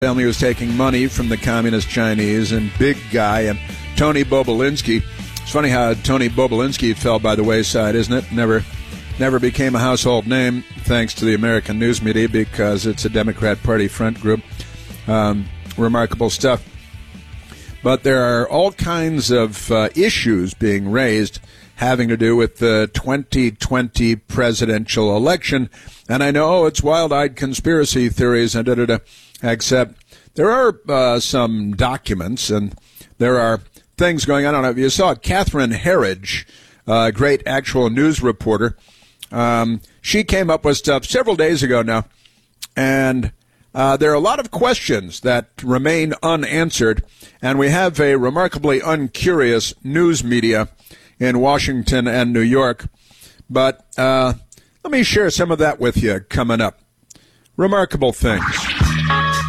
family was taking money from the communist Chinese, and big guy, and Tony Bobulinski. It's funny how Tony Bobulinski fell by the wayside, isn't it? Never became a household name, thanks to the American news media, because it's a Democrat Party front group. Remarkable stuff. But there are all kinds of issues being raised having to do with the 2020 presidential election. And I know it's wild-eyed conspiracy theories and da-da-da, except there are some documents and there are things going on. I don't know if you saw Catherine Herridge, a great actual news reporter. She came up with stuff several days ago now, and there are a lot of questions that remain unanswered, and we have a remarkably uncurious news media in Washington and New York. But let me share some of that with you coming up. Remarkable things.